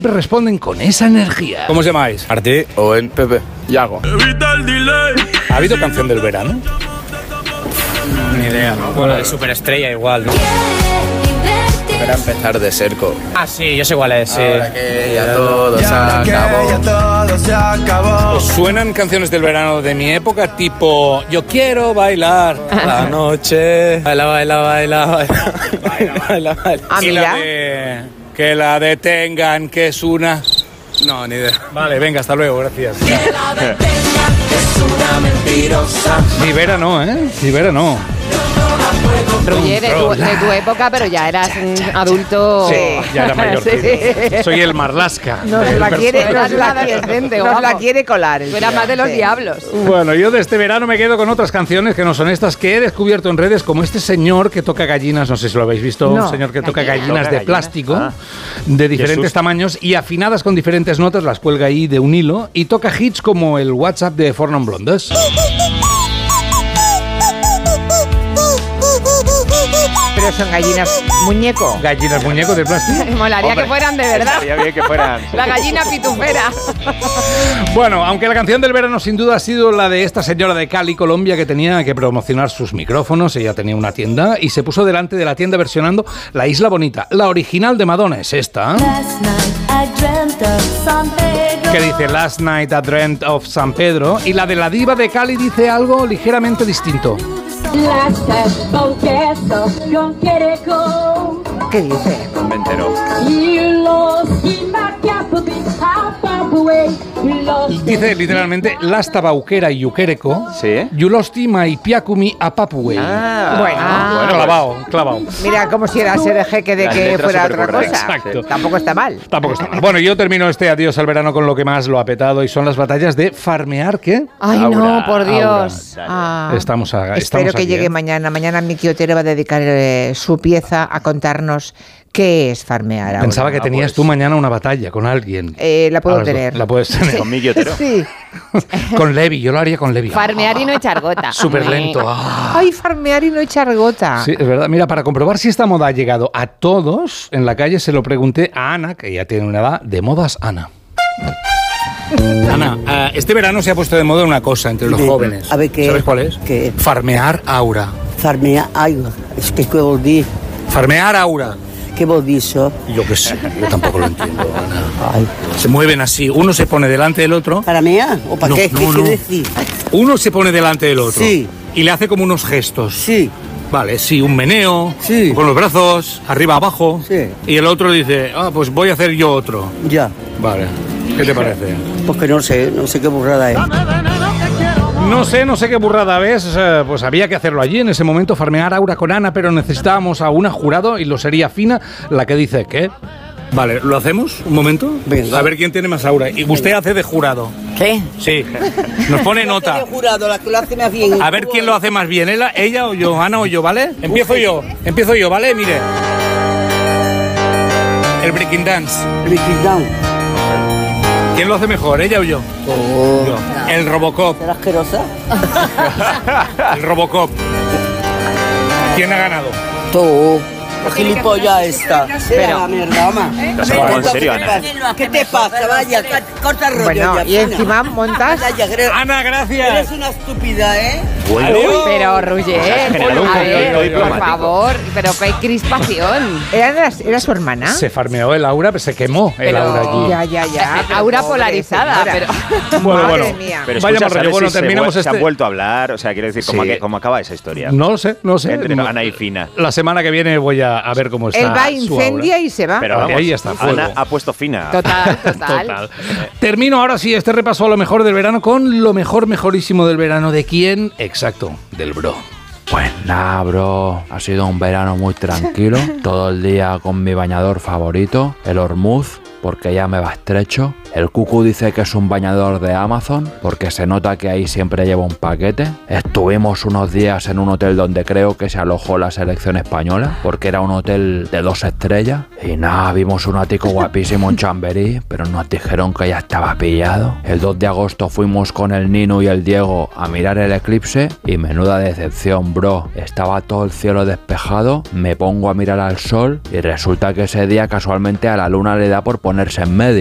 responden con esa energía. ¿Cómo os llamáis? Martí, Owen, Pepe, Yago. ¿Ha habido canción del verano? Ni idea, ¿no? Bueno, de Superestrella igual, ¿no? Para empezar de Serco. Ah, sí, yo sé cuál es, sí. Ahora que ya todo se acabó. ¿Os suenan canciones del verano de mi época? Tipo, yo quiero bailar la noche. Baila, baila, baila, baila. Baila, baila. Ah, Y mira. la de que la detengan, que es una... No, ni idea. Vale, venga, hasta luego, gracias. Rivera no, ¿eh? Rivera no. Roger, de tu época, pero ya eras un adulto. Sí, ya era mayor. Sí. Soy el Marlaska. Nos del la quiere, personaje. nos la adolescente, Nos la vamos. quiere colar. Tú eras más de los diablos. Bueno, yo de este verano me quedo con otras canciones que no son estas que he descubierto en redes, como este señor que toca gallinas, no sé si lo habéis visto, No. un señor que toca gallinas ¿Toca de gallinas? plástico, Ah. de diferentes Jesús. tamaños y afinadas con diferentes notas, las cuelga ahí de un hilo y toca hits como el WhatsApp de Four Non Blondes. Pero son gallinas muñeco. Gallinas muñecos de plástico. Molaría que fueran de verdad. Estaría bien que fueran. La gallina pitufera. Bueno, aunque la canción del verano sin duda ha sido la de esta señora de Cali, Colombia, que tenía que promocionar sus micrófonos, ella tenía una tienda y se puso delante de la tienda versionando La Isla Bonita. La original de Madonna es esta, que dice Last Night I Dreamt of San Pedro, y la de la diva de Cali dice algo ligeramente distinto. ¿Qué dice? No me entero. Dice literalmente Lasta Bauquera y Yuquereco, ¿Sí? Yulostima y Piakumi a Papuey. Bueno, Clavao, clavao. mira como si era ser jeque de Las que letras fuera otra supercorrectas. cosa. Exacto. Tampoco está mal. Tampoco está mal. Bueno, yo termino este adiós al verano con lo que más lo ha petado y son las batallas de farmear, ¿qué? Ay, Aura, no, por Dios. Aura, Ah. Estamos Espero que aquí, llegue ¿eh? mañana. Mañana Miki Otero va a dedicar su pieza a contarnos qué es farmear ahora. Pensaba que tenías tú mañana una batalla con alguien. La puedo A las dos. tener. La puedes tener. Con Miki Otero. Sí. Con Levi, yo lo haría con Levi. Farmear y no echar gota. Súper lento. Ah. Ay, farmear y no echar gota. Sí, es verdad. Mira, para comprobar si esta moda ha llegado a todos, en la calle se lo pregunté a Ana, que ya tiene una edad de modas, Ana. Ana, este verano se ha puesto de moda una cosa entre los jóvenes. A ver, ¿qué? ¿Sabes cuál es? ¿Qué? Farmear aura. Farmear aigua. És que què vol dir? Farmear aura. Què vol dir això? Yo qué sé, yo tampoco lo entiendo, Ana. Ay. Se mueven así, uno se pone delante del otro. ¿Para mear? ¿O para No, qué? no, ¿Qué no. quiere decir? Uno se pone delante del otro. Sí. Y le hace como unos gestos. Sí. Vale, sí, un meneo, Sí. con los brazos, arriba, abajo. Sí. Y el otro dice, pues voy a hacer yo otro. Ya. Vale, ¿qué te parece? Pues que no sé qué burrada es. No sé qué burrada ves, pues había que hacerlo allí en ese momento, farmear aura con Ana, pero necesitábamos a una jurado y lo sería Fina la que dice ¿qué? Vale, ¿lo hacemos? ¿Un momento? Venga. A ver quién tiene más aura. Y usted hace de jurado. ¿Qué? Sí. Nos pone nota. He jurado, la que lo hace más bien. A ver quién lo hace más bien, ella o yo, Ana o yo, ¿vale? Empiezo yo, ¿vale? Mire. El breaking dance. Breaking down. ¿Quién lo hace mejor, ella o yo? Oh. Yo. El Robocop. ¿Será asquerosa? El Robocop. ¿Quién ha ganado? Tú. La gilipollas esta. Pero, mierda, ama. ¿Te has hablado en serio, Ana? ¿Qué te pasa? Vaya, corta el rollo Bueno, ya. y encima montas. Vaya, Ana, gracias. eres una estúpida, ¿eh? Adiós. Pero, Roger, generado un a conflicto ver, por diplomático. favor, pero qué crispación. ¿Era su hermana? Se farmeó el aura, pero se quemó el Pero- aura allí. Ya. pero Aura pobre polarizada, señora. pero... Bueno, Madre bueno. mía. Pero Vaya escucha, rollo. ¿sabes Bueno, si se terminamos se han este- vuelto a hablar? O sea, quiero decir, Sí. ¿cómo acaba esa historia? No lo sé. Entre Ana y Fina. La semana que viene voy a ver cómo está Él va, su incendia y se va. Pero Ahí vamos, está, fuego. Ana ha puesto Fina. Total. Total. Termino ahora sí este repaso a lo mejor del verano con lo mejorísimo del verano. ¿De quién? Exacto, del bro. Pues nada, bro, ha sido un verano muy tranquilo, todo el día con mi bañador favorito, el Hormuz, porque ya me va estrecho. El Cucu dice que es un bañador de Amazon, porque se nota que ahí siempre lleva un paquete. Estuvimos unos días en un hotel donde creo que se alojó la selección española, porque era un hotel de 2 estrellas. Y nada, vimos un ático guapísimo en Chamberí, pero nos dijeron que ya estaba pillado. El 2 de agosto fuimos con el Nino y el Diego a mirar el eclipse, y menuda decepción, bro. Estaba todo el cielo despejado, me pongo a mirar al sol, y resulta que ese día casualmente a la luna le da por ponerse en medio.